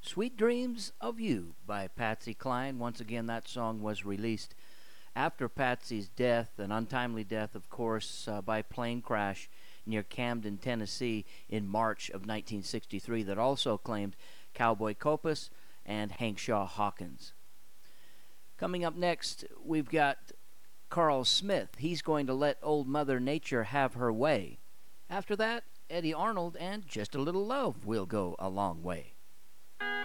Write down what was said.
Sweet Dreams of You by Patsy Cline. Once again, that song was released after Patsy's death, an untimely death, of course, by plane crash near Camden, Tennessee in March of 1963, that also claimed Cowboy Copas and Hank Shaw Hawkins. Coming up next, we've got Carl Smith. He's going to let Old Mother Nature have her way. After that, Eddie Arnold and Just a Little Love will go a long way.